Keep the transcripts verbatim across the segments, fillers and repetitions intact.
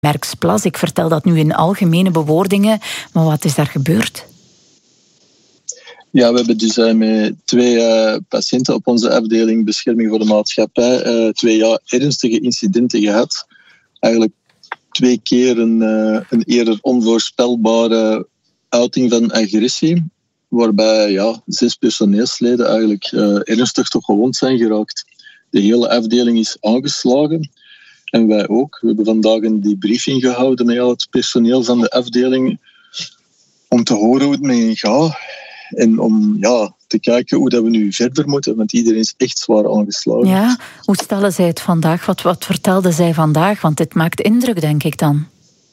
Merksplas. Ik vertel dat nu in algemene bewoordingen, maar wat is daar gebeurd? Ja, we hebben dus uh, met twee uh, patiënten op onze afdeling bescherming voor de maatschappij uh, twee ja, ernstige incidenten gehad. Eigenlijk twee keer een, uh, een eerder onvoorspelbare uiting van agressie, waarbij ja, zes personeelsleden eigenlijk uh, ernstig toch gewond zijn geraakt. De hele afdeling is aangeslagen en wij ook. We hebben vandaag een debriefing gehouden met al het personeel van de afdeling om te horen hoe het mee gaat en om ja, te kijken hoe dat we nu verder moeten, want iedereen is echt zwaar aangeslagen. Ja, hoe stellen zij het vandaag? Wat, wat vertelden zij vandaag? Want dit maakt indruk, denk ik dan.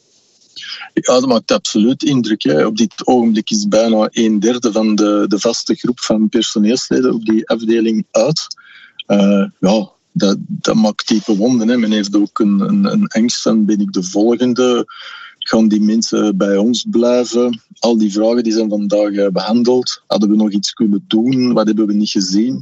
Ja, dat maakt absoluut indruk. Hè. Op dit ogenblik is bijna een derde van de, de vaste groep van personeelsleden op die afdeling uit. Uh, ja, dat, dat maakt diepe wonden. Hè. Men heeft ook een, een, een angst van, ben ik de volgende? Gaan die mensen bij ons blijven? Al die vragen die zijn vandaag uh, behandeld. Hadden we nog iets kunnen doen? Wat hebben we niet gezien?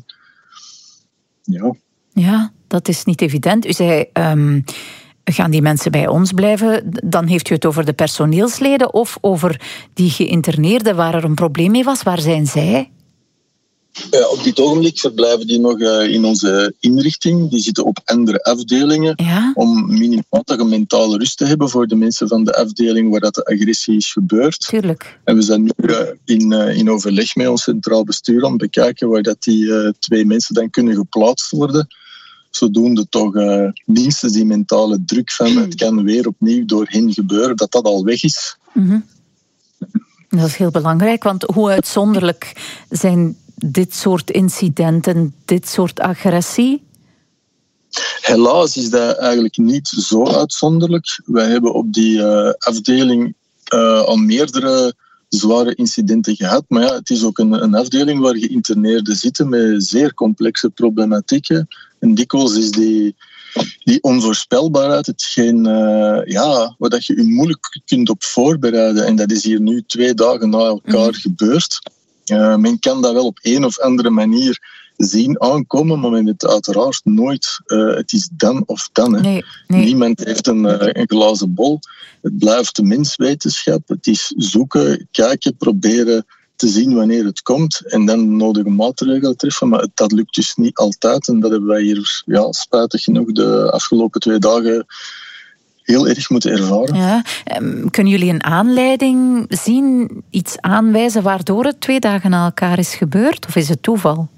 Ja. Ja, dat is niet evident. U zei, um, gaan die mensen bij ons blijven? Dan heeft u het over de personeelsleden of over die geïnterneerden waar er een probleem mee was. Waar zijn zij? Ja, op dit ogenblik verblijven die nog uh, in onze inrichting. Die zitten op andere afdelingen. Ja? Om minimatige mentale rust te hebben voor de mensen van de afdeling waar dat de agressie is gebeurd. Tuurlijk. En we zijn nu uh, in, uh, in overleg met ons centraal bestuur om te bekijken waar dat die uh, twee mensen dan kunnen geplaatst worden. Zodoende toch uh, minstens die mentale druk van het kan weer opnieuw door hen gebeuren, dat dat al weg is. Mm-hmm. Dat is heel belangrijk, want hoe uitzonderlijk zijn dit soort incidenten, dit soort agressie? Helaas is dat eigenlijk niet zo uitzonderlijk. Wij hebben op die uh, afdeling uh, al meerdere zware incidenten gehad. Maar ja, het is ook een, een afdeling waar geïnterneerden zitten met zeer complexe problematieken. En dikwijls is die, die onvoorspelbaarheid hetgeen uh, ja, waar dat je je moeilijk kunt op voorbereiden. En dat is hier nu twee dagen na elkaar mm. gebeurd. Uh, men kan dat wel op een of andere manier zien aankomen, maar men weet uiteraard nooit, uh, het is dan of dan. Hè. Nee, nee. Niemand heeft een, uh, een glazen bol. Het blijft de menswetenschap. Het is zoeken, kijken, proberen te zien wanneer het komt en dan nodige maatregelen treffen. Maar dat lukt dus niet altijd en dat hebben wij hier ja, spijtig genoeg de afgelopen twee dagen heel erg moeten ervaren. Ja. Kunnen jullie een aanleiding zien, iets aanwijzen waardoor het twee dagen na elkaar is gebeurd? Of is het toeval?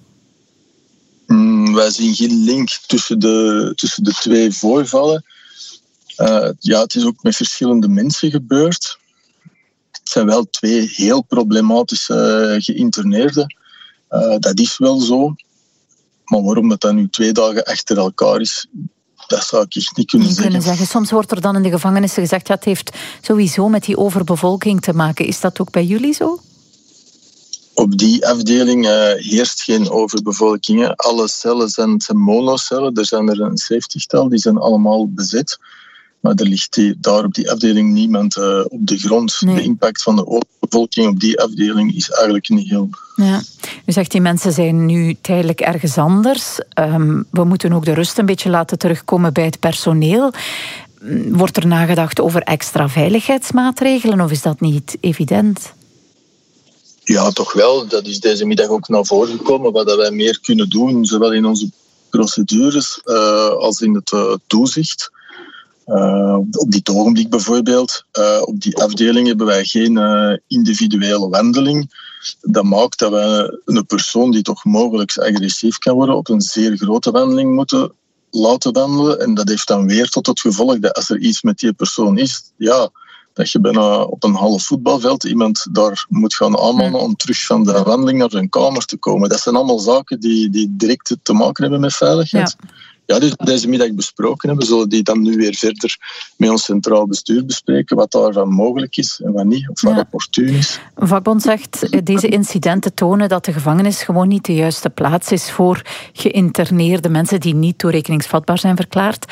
Mm, wij zien geen link tussen de, tussen de twee voorvallen. Uh, ja, het is ook met verschillende mensen gebeurd. Het zijn wel twee heel problematische uh, geïnterneerden. Uh, dat is wel zo. Maar waarom dat, dat nu twee dagen achter elkaar is, dat zou ik echt niet kunnen niet zeggen. kunnen zeggen. Soms wordt er dan in de gevangenissen gezegd, ja, het heeft sowieso met die overbevolking te maken. Is dat ook bij jullie zo? Op die afdeling uh, heerst geen overbevolking. Hè. Alle cellen zijn, zijn monocellen. Er zijn er een zeventigtal, die zijn allemaal bezet. Maar er ligt die, daar op die afdeling niemand uh, op de grond. Nee. De impact van de overbevolking op die afdeling is eigenlijk niet heel... Ja. U zegt, die mensen zijn nu tijdelijk ergens anders. Um, we moeten ook de rust een beetje laten terugkomen bij het personeel. Wordt er nagedacht over extra veiligheidsmaatregelen of is dat niet evident? Ja, toch wel. Dat is deze middag ook naar voren gekomen. Wat wij meer kunnen doen, zowel in onze procedures uh, als in het uh, toezicht. Uh, op dit ogenblik bijvoorbeeld, uh, op die afdeling hebben wij geen uh, individuele wandeling. Dat maakt dat we een persoon die toch mogelijk agressief kan worden op een zeer grote wandeling moeten laten wandelen. En dat heeft dan weer tot het gevolg dat als er iets met die persoon is, ja, dat je bijna op een half voetbalveld iemand daar moet gaan aanmannen om terug van de wandeling naar zijn kamer te komen. Dat zijn allemaal zaken die, die direct te maken hebben met veiligheid. Ja. Ja, dus deze middag besproken hebben. We zullen die dan nu weer verder met ons centraal bestuur bespreken, wat daarvan mogelijk is en wat niet, of wat ja. opportun is. Vakbond zegt, deze incidenten tonen dat de gevangenis gewoon niet de juiste plaats is voor geïnterneerde mensen die niet toerekeningsvatbaar zijn verklaard.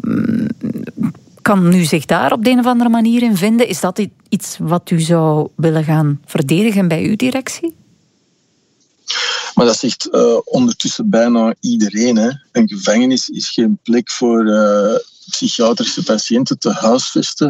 Kan u zich daar op de een of andere manier in vinden? Is dat iets wat u zou willen gaan verdedigen bij uw directie? Maar dat zegt uh, ondertussen bijna iedereen. Hè. Een gevangenis is geen plek voor, uh, psychiatrische patiënten te huisvesten